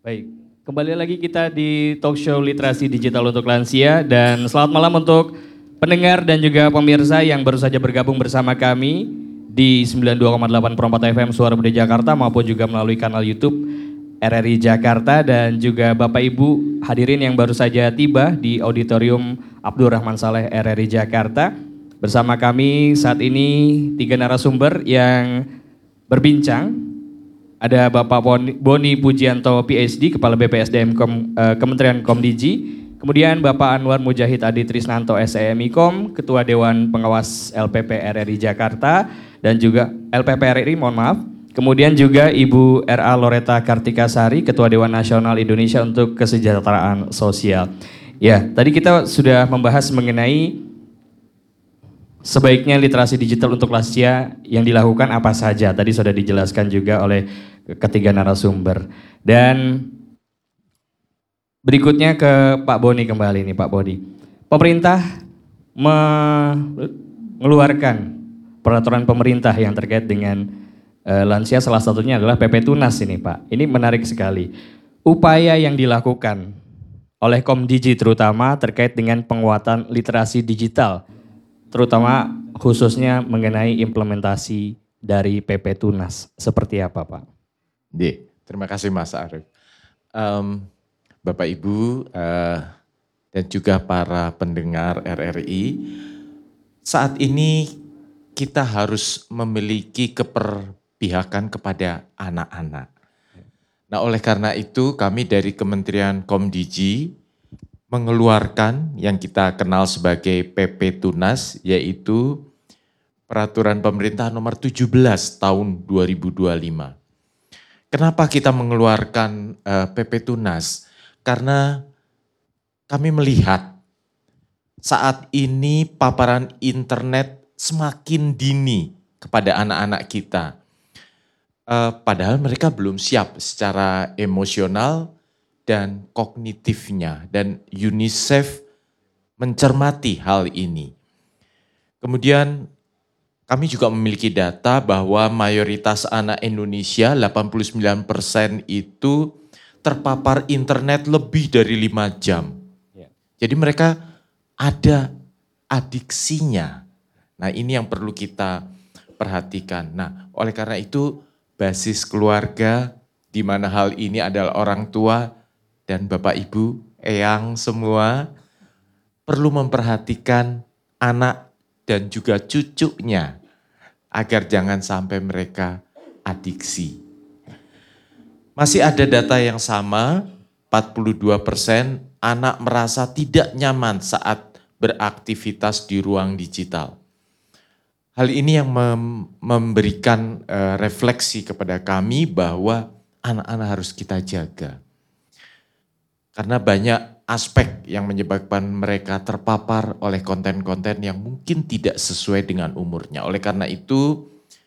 Baik, kembali lagi kita di talk show Literasi Digital untuk Lansia dan selamat malam untuk pendengar dan juga pemirsa yang baru saja bergabung bersama kami di 92,8 Perempat FM Suara Muda Jakarta maupun juga melalui kanal YouTube RRI Jakarta dan juga Bapak Ibu hadirin yang baru saja tiba di Auditorium Abdurrahman Saleh RRI Jakarta. Bersama kami saat ini 3 narasumber yang berbincang. Ada Bapak Boni Pujianto PhD, Kepala BPSDM Kementerian Komdiji. Kemudian Bapak Anwar Mujahid Adi Trisnanto SEMIKOM, Ketua Dewan Pengawas LPP RRI Jakarta dan juga LPP RRI, mohon maaf. Kemudian juga Ibu R.A. Loreta Kartikasari, Ketua Dewan Nasional Indonesia untuk Kesejahteraan Sosial. Ya, tadi kita sudah membahas mengenai sebaiknya literasi digital untuk lansia yang dilakukan apa saja. Tadi sudah dijelaskan juga oleh ketiga narasumber. Dan berikutnya ke Pak Boni kembali nih Pak Boni. Pemerintah mengeluarkan peraturan pemerintah yang terkait dengan lansia, salah satunya adalah PP Tunas ini Pak. Ini menarik sekali. Upaya yang dilakukan oleh Komdiji terutama terkait dengan penguatan literasi digital, terutama khususnya mengenai implementasi dari PP Tunas. Seperti apa Pak? Terima kasih Mas Arief. Bapak Ibu dan juga para pendengar RRI, saat ini kita harus memiliki keperpihakan kepada anak-anak. Nah oleh karena itu kami dari Kementerian Komdiji mengeluarkan yang kita kenal sebagai PP Tunas, yaitu Peraturan Pemerintah Nomor 17 Tahun 2025. Kenapa kita mengeluarkan PP Tunas? Karena kami melihat saat ini paparan internet semakin dini kepada anak-anak kita. Padahal mereka belum siap secara emosional dan kognitifnya, dan UNICEF mencermati hal ini. Kemudian kami juga memiliki data bahwa mayoritas anak Indonesia, 89% itu terpapar internet lebih dari 5 jam. Jadi mereka ada adiksinya. Nah ini yang perlu kita perhatikan. Nah oleh karena itu basis keluarga, di mana hal ini adalah orang tua dan Bapak Ibu, eyang semua, perlu memperhatikan anak dan juga cucunya agar jangan sampai mereka adiksi. Masih ada data yang sama, 42% anak merasa tidak nyaman saat beraktivitas di ruang digital. Hal ini yang memberikan refleksi kepada kami bahwa anak-anak harus kita jaga. Karena banyak aspek yang menyebabkan mereka terpapar oleh konten-konten yang mungkin tidak sesuai dengan umurnya. Oleh karena itu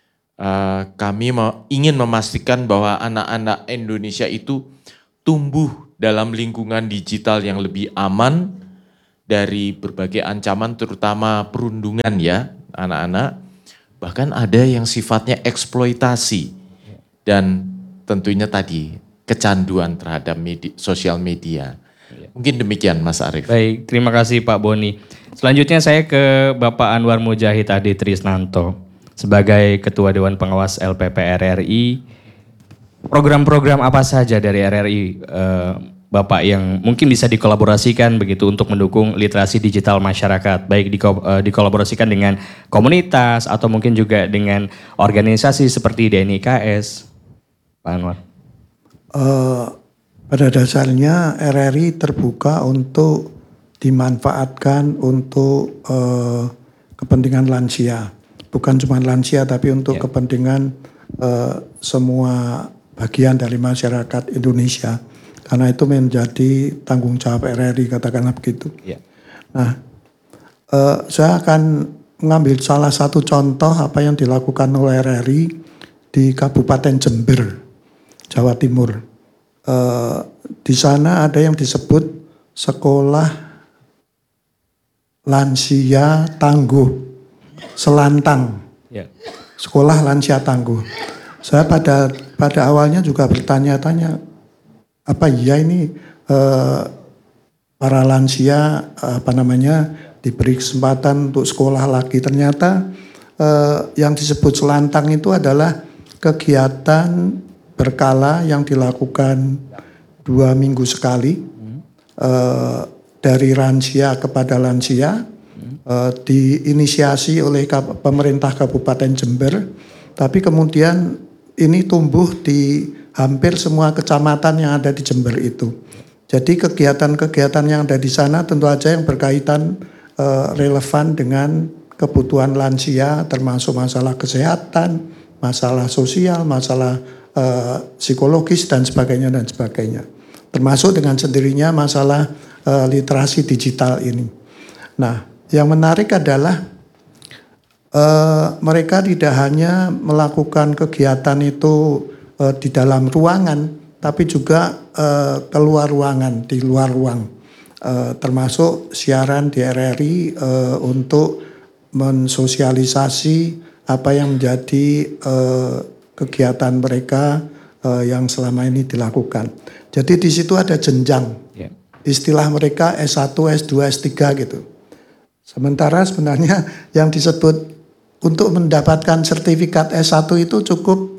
kami ingin memastikan bahwa anak-anak Indonesia itu tumbuh dalam lingkungan digital yang lebih aman dari berbagai ancaman, terutama perundungan ya anak-anak. Bahkan ada yang sifatnya eksploitasi dan tentunya tadi kecanduan terhadap sosial media. Mungkin demikian Mas Arief. Baik, terima kasih Pak Boni. Selanjutnya saya ke Bapak Anwar Mujahid Adi Trisnanto. Sebagai Ketua Dewan Pengawas LPP RRI, program-program apa saja dari RRI Bapak yang mungkin bisa dikolaborasikan begitu untuk mendukung literasi digital masyarakat, baik dikolaborasikan dengan komunitas atau mungkin juga dengan organisasi seperti DNIKS, Pak Anwar? Pada dasarnya RRI terbuka untuk dimanfaatkan untuk kepentingan lansia. Bukan cuma lansia tapi untuk kepentingan semua bagian dari masyarakat Indonesia. Karena itu menjadi tanggung jawab RRI, katakanlah begitu. Nah, saya akan mengambil salah satu contoh apa yang dilakukan oleh RRI di Kabupaten Jember, Jawa Timur. Di sana ada yang disebut Sekolah Lansia Tangguh, Selantang. Sekolah Lansia Tangguh. Saya pada awalnya juga bertanya-tanya, apa iya ini para lansia diberi kesempatan untuk sekolah lagi. Ternyata yang disebut selantang itu adalah kegiatan berkala yang dilakukan 2 minggu sekali dari lansia kepada lansia, diinisiasi oleh pemerintah Kabupaten Jember, tapi kemudian ini tumbuh di hampir semua kecamatan yang ada di Jember itu. Jadi kegiatan-kegiatan yang ada di sana tentu saja yang berkaitan relevan dengan kebutuhan lansia, termasuk masalah kesehatan, masalah sosial, masalah psikologis dan sebagainya dan sebagainya. Termasuk dengan sendirinya masalah literasi digital ini. Nah, yang menarik adalah mereka tidak hanya melakukan kegiatan itu di dalam ruangan, tapi juga keluar ruangan, di luar ruang. Termasuk siaran di RRI untuk mensosialisasi apa yang menjadi kegiatan mereka yang selama ini dilakukan. Jadi di situ ada jenjang. Istilah mereka S1, S2, S3 gitu. Sementara sebenarnya yang disebut untuk mendapatkan sertifikat S1 itu cukup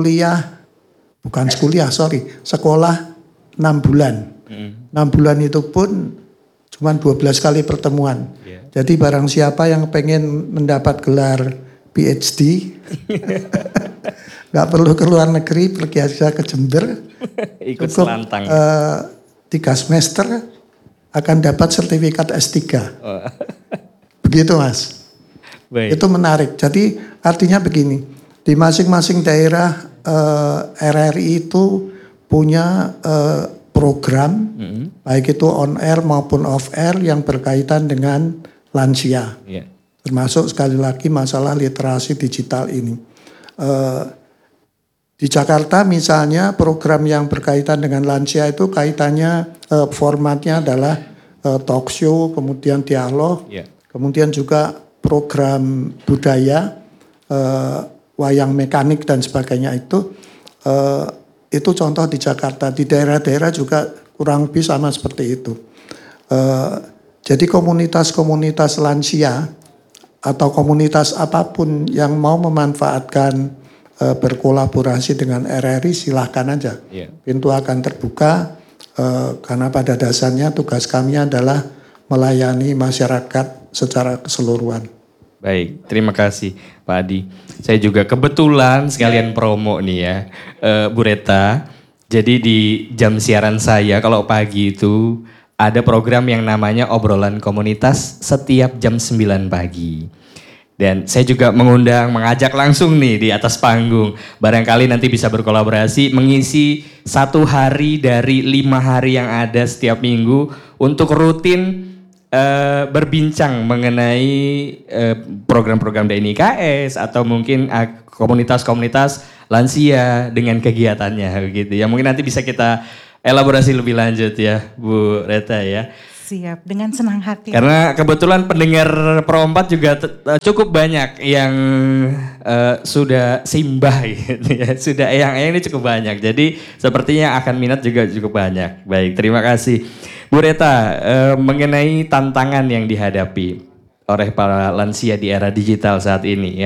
sekolah 6 bulan. 6 bulan itu pun cuma 12 kali pertemuan. Jadi barang siapa yang pengen mendapat gelar PhD, nggak perlu ke luar negeri, pergi aja ke Jember. Ikut cukup, selantang. 3 semester akan dapat sertifikat S3. Begitu Mas. Baik. Itu menarik. Jadi artinya begini, di masing-masing daerah RRI itu punya program, baik itu on air maupun off air yang berkaitan dengan lansia. Termasuk sekali lagi masalah literasi digital ini. Di Jakarta misalnya program yang berkaitan dengan lansia itu kaitannya formatnya adalah talk show, kemudian dialog, kemudian juga program budaya, wayang mekanik dan sebagainya itu contoh di Jakarta. Di daerah-daerah juga kurang lebih sama seperti itu. Jadi komunitas-komunitas lansia atau komunitas apapun yang mau memanfaatkan berkolaborasi dengan RRI silahkan aja. Pintu akan terbuka karena pada dasarnya tugas kami adalah melayani masyarakat secara keseluruhan. Baik, terima kasih Pak Adi. Saya juga kebetulan sekalian promo nih ya, Bu Reta. Jadi di jam siaran saya kalau pagi itu ada program yang namanya obrolan komunitas setiap jam 9 pagi. Dan saya juga mengajak langsung nih di atas panggung. Barangkali nanti bisa berkolaborasi mengisi 1 hari dari 5 hari yang ada setiap minggu untuk rutin berbincang mengenai program-program DNIKS atau mungkin komunitas-komunitas lansia dengan kegiatannya gitu. Ya mungkin nanti bisa kita elaborasi lebih lanjut ya Bu Reta ya. Siap, dengan senang hati. Karena kebetulan pendengar Pro 4 juga cukup banyak yang sudah simbah gitu ya. Sudah yang ini cukup banyak. Jadi sepertinya akan minat juga cukup banyak. Baik, terima kasih. Bu Reta, mengenai tantangan yang dihadapi oleh para lansia di era digital saat ini ya.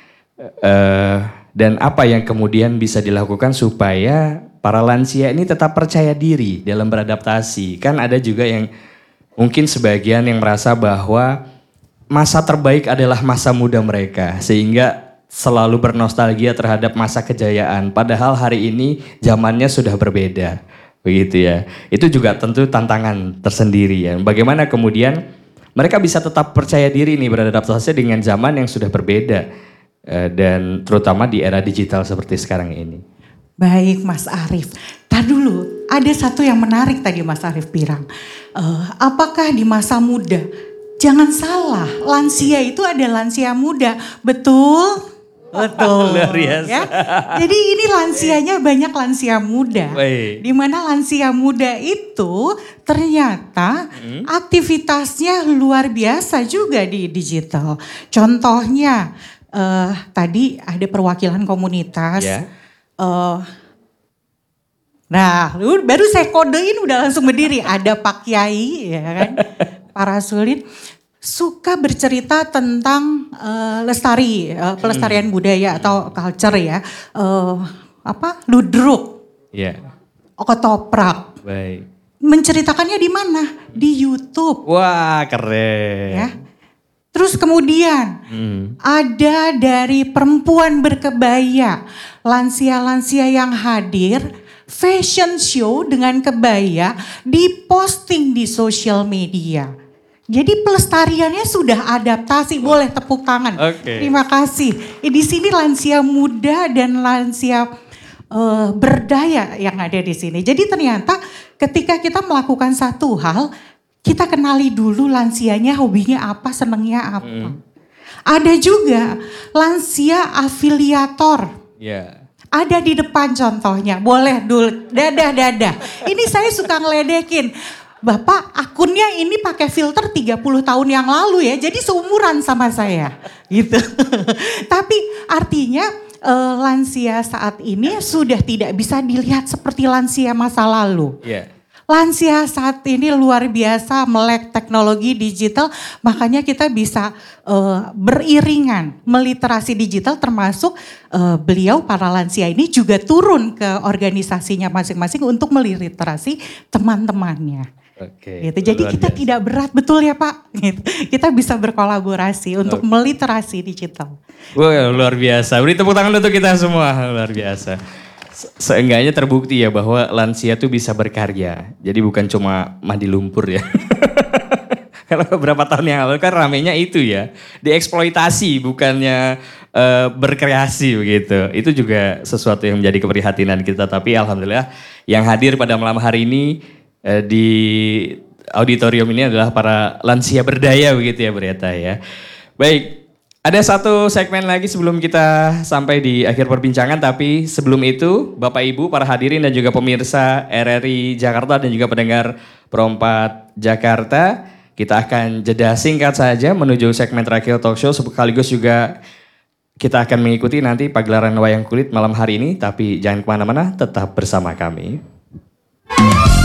Dan apa yang kemudian bisa dilakukan supaya para lansia ini tetap percaya diri dalam beradaptasi. Kan ada juga yang mungkin sebagian yang merasa bahwa masa terbaik adalah masa muda mereka. Sehingga selalu bernostalgia terhadap masa kejayaan. Padahal hari ini zamannya sudah berbeda. Begitu ya. Itu juga tentu tantangan tersendiri ya. Bagaimana kemudian mereka bisa tetap percaya diri nih beradaptasi dengan zaman yang sudah berbeda. Dan terutama di era digital seperti sekarang ini. Baik Mas Arief. Tar dulu, ada satu yang menarik tadi Mas Arief bilang. Apakah di masa muda? Jangan salah, lansia itu ada lansia muda. Betul? Betul. Luar biasa. Ya? Jadi ini lansianya banyak lansia muda. Di mana lansia muda itu ternyata aktivitasnya luar biasa juga di digital. Contohnya tadi ada perwakilan komunitas. Nah, baru saya kodein udah langsung berdiri. Ada Pak Kiai, ya kan, Pak Rasulin suka bercerita tentang pelestarian budaya atau culture ya. Ludruk, Ketoprak. Baik. Menceritakannya di mana? Di YouTube. Wah, keren. Ya. Terus kemudian ada dari perempuan berkebaya, lansia-lansia yang hadir, fashion show dengan kebaya diposting di sosial media. Jadi pelestariannya sudah adaptasi, boleh tepuk tangan. Oke. Terima kasih. Di sini lansia muda dan lansia berdaya yang ada di sini. Jadi ternyata ketika kita melakukan satu hal, kita kenali dulu lansianya hobinya apa, senengnya apa. Ada juga lansia afiliator. Ya. Ada di depan contohnya, boleh dulu, dadah. Ini saya suka ngeledekin. Bapak akunnya ini pakai filter 30 tahun yang lalu ya, jadi seumuran sama saya gitu. Tapi artinya lansia saat ini sudah tidak bisa dilihat seperti lansia masa lalu. Yeah. Lansia saat ini luar biasa melek teknologi digital, makanya kita bisa beriringan meliterasi digital, termasuk beliau para lansia ini juga turun ke organisasinya masing-masing untuk meliterasi teman-temannya. Oke. Gitu. Jadi kita tidak berat, betul ya Pak? Gitu. Kita bisa berkolaborasi untuk meliterasi digital. Wah, luar biasa. Beri tepuk tangan untuk kita semua, luar biasa. Seenggaknya terbukti ya bahwa lansia tuh bisa berkarya. Jadi bukan cuma mandi lumpur ya. Kalau beberapa tahun yang lalu kan ramenya itu ya. Dieksploitasi bukannya berkreasi begitu. Itu juga sesuatu yang menjadi keprihatinan kita. Tapi alhamdulillah yang hadir pada malam hari ini di auditorium ini adalah para lansia berdaya begitu ya Breta ya. Baik. Ada satu segmen lagi sebelum kita sampai di akhir perbincangan, tapi sebelum itu Bapak Ibu, para hadirin dan juga pemirsa RRI Jakarta dan juga pendengar Perompat Jakarta, kita akan jeda singkat saja menuju segmen terakhir talk show, sekaligus juga kita akan mengikuti nanti pagelaran wayang kulit malam hari ini, tapi jangan kemana-mana, tetap bersama kami.